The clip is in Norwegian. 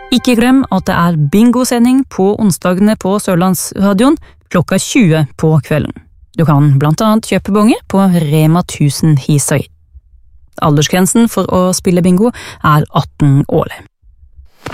Ikke glem at det er bingosending på onsdagene på Sørlandsradioen klokka 20 på kvelden. Du kan blant annet kjøpe bonge på Rema 1000 Hisøy. Aldersgrensen for å spille bingo er 18 år.